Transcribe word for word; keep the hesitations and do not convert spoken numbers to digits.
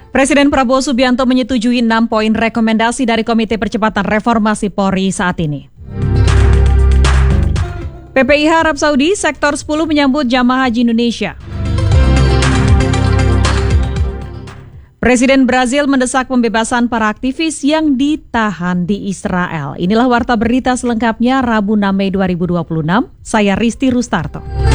Presiden Prabowo Subianto menyetujui enam poin rekomendasi dari Komite Percepatan Reformasi Polri saat ini. P P I H Arab Saudi, Sektor sepuluh menyambut jamaah haji Indonesia. Presiden Brazil mendesak pembebasan para aktivis yang ditahan di Israel. Inilah Warta Berita selengkapnya Rabu enam Mei dua ribu dua puluh enam. Saya Risti Rustarto.